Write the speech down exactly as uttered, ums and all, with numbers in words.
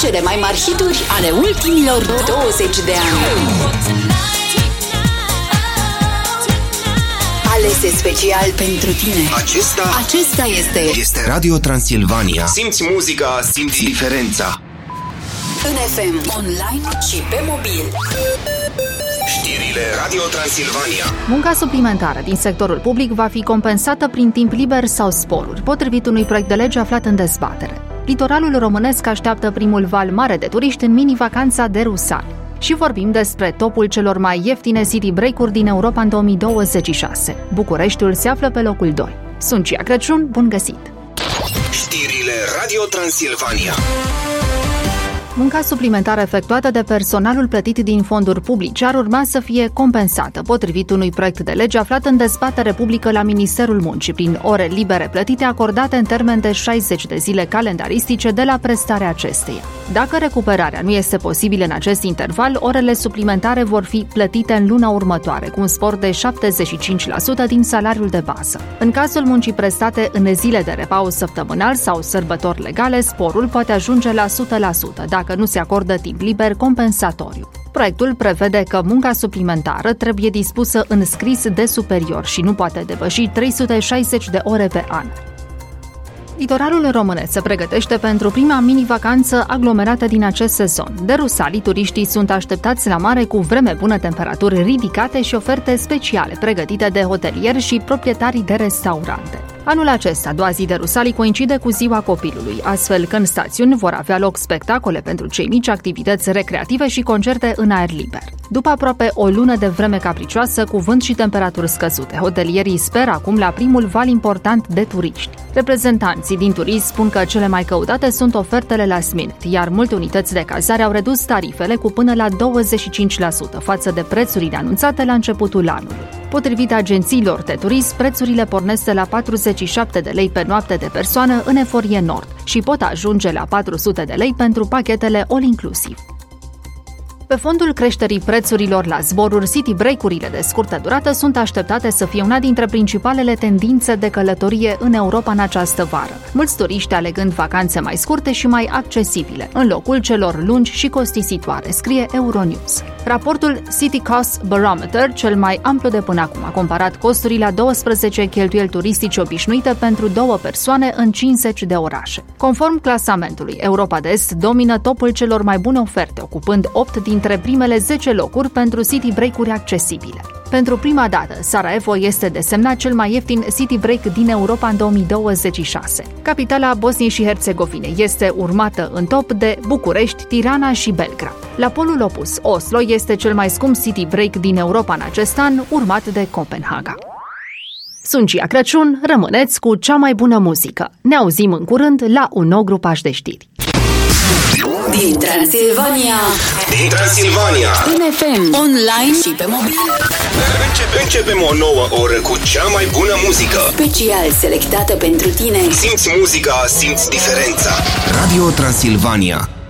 cele mai mari hituri ale ultimilor douăzeci de ani. Alese special pentru tine. Acesta, Acesta este este Radio Transilvania. Simți muzica, simți diferența. în F M, online și pe mobil. Știrile Radio Transilvania. Munca suplimentară din sectorul public va fi compensată prin timp liber sau sporuri, potrivit unui proiect de lege aflat în dezbatere. Litoralul românesc așteaptă primul val mare de turiști în mini-vacanța de Rusali. Și vorbim despre topul celor mai ieftine city break-uri din Europa în două mii douăzeci și șase. Bucureștiul se află pe locul doi. Sunt Cia Crăciun, bun găsit! Știrile Radio Transilvania. Munca suplimentară efectuată de personalul plătit din fonduri publice ar urma să fie compensată, potrivit unui proiect de lege aflat în dezbatere publică la Ministerul Muncii, prin ore libere plătite acordate în termen de șaizeci de zile calendaristice de la prestarea acesteia. Dacă recuperarea nu este posibilă în acest interval, orele suplimentare vor fi plătite în luna următoare, cu un spor de șaptezeci și cinci la sută din salariul de bază. În cazul muncii prestate în zile de repaus săptămânal sau sărbători legale, sporul poate ajunge la o sută la sută, dacă nu se acordă timp liber compensatoriu. Proiectul prevede că munca suplimentară trebuie dispusă în scris de superior și nu poate depăși trei sute șaizeci de ore pe an. Litoralul românesc se pregătește pentru prima mini-vacanță aglomerată din acest sezon. De Rusali, turiștii sunt așteptați la mare cu vreme bună, temperaturi ridicate și oferte speciale pregătite de hotelieri și proprietarii de restaurante. Anul acesta, a doua zi de Rusali coincide cu Ziua Copilului, astfel că în stațiuni vor avea loc spectacole pentru cei mici, activități recreative și concerte în aer liber. După aproape o lună de vreme capricioasă, cu vânt și temperaturi scăzute, hotelierii speră acum la primul val important de turiști. Reprezentanții din turism spun că cele mai căutate sunt ofertele last minute, iar multe unități de cazare au redus tarifele cu până la douăzeci și cinci la sută față de prețurile anunțate la începutul anului. Potrivit agențiilor de turism, prețurile pornesc de la patruzeci și șapte de lei pe noapte de persoană în Eforie Nord și pot ajunge la patru sute de lei pentru pachetele all-inclusiv. Pe fondul creșterii prețurilor la zboruri, city break-urile de scurtă durată sunt așteptate să fie una dintre principalele tendințe de călătorie în Europa în această vară. Mulți turiști alegând vacanțe mai scurte și mai accesibile, în locul celor lungi și costisitoare, scrie Euronews. Raportul City Cost Barometer, cel mai amplu de până acum, a comparat costurile la douăsprezece cheltuieli turistice obișnuite pentru două persoane în cincizeci de orașe. Conform clasamentului, Europa de Est domină topul celor mai bune oferte, ocupând opt din între primele zece locuri pentru city break-uri accesibile. Pentru prima dată, Sarajevo este desemnat cel mai ieftin city break din Europa în două mii douăzeci și șase. Capitala Bosniei și Herțegovinei este urmată în top de București, Tirana și Belgrad. La polul opus, Oslo este cel mai scump city break din Europa în acest an, urmat de Copenhaga. Sunt Cia Crăciun, rămâneți cu cea mai bună muzică. Ne auzim în curând la un nou grupaj de știri. Din Transilvania, Din Transilvania. în F M, online și pe mobil. Începe, începem o nouă oră cu cea mai bună muzică. Special selectată pentru tine. Simți muzica, simți diferența. Radio Transilvania.